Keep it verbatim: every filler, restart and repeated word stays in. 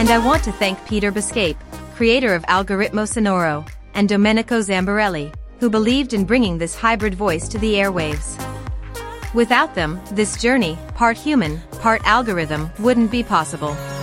And I want to thank Peter Biscape, creator of Algoritmo Sonoro, and Domenico Zambarelli, who believed in bringing this hybrid voice to the airwaves. Without them, this journey, part human, part algorithm, wouldn't be possible.